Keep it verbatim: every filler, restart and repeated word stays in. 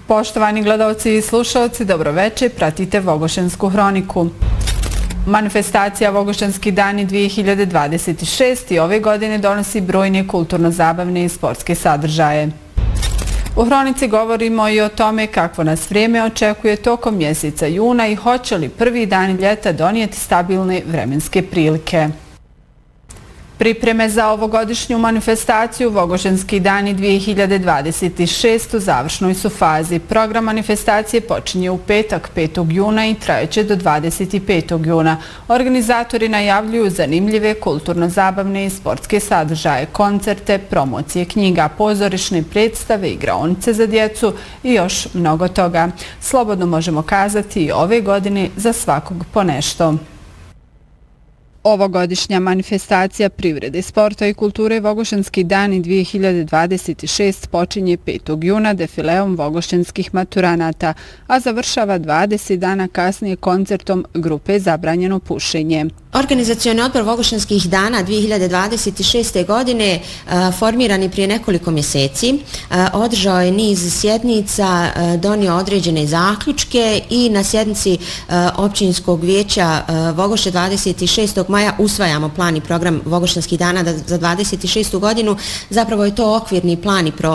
Poštovani gledalci i slušalci, dobroveče, pratite Vogošensku hroniku. Manifestacija Vogošenski dani dvije hiljade dvadeset šest i ove godine donosi brojne kulturno-zabavne i sportske sadržaje. U hronici govorimo i o tome kakvo nas vrijeme očekuje tokom mjeseca juna i hoće li prvi dani ljeta donijeti stabilne vremenske prilike. Pripreme za ovogodišnju manifestaciju Vogošenski dani dvije hiljade dvadeset šest u završnoj su fazi. Program manifestacije počinje u petak petog juna i trajeće do dvadeset petog juna. Organizatori najavljuju zanimljive kulturno-zabavne i sportske sadržaje, koncerte, promocije knjiga, pozorišne predstave, igraonice za djecu i još mnogo toga. Slobodno možemo kazati i ove godine za svakog po nešto. Ovogodišnja manifestacija privrede, sporta i kulture Vogošenski dani dvije hiljade dvadeset šest počinje petog juna defileom vogošenskih maturanata, a završava dvadeset dana kasnije koncertom grupe Zabranjeno pušenje. Organizacioni odbor Vogošenskih dana dvije hiljade dvadeset šeste. godine formiran je prije nekoliko mjeseci. Održao je niz sjednica, donio određene zaključke i na sjednici općinskog vijeća Vogoše dvadeset šestog maja usvajamo plan i program Vogošenskih dana za dvadeset šestu. godinu. Zapravo je to okvirni plan i program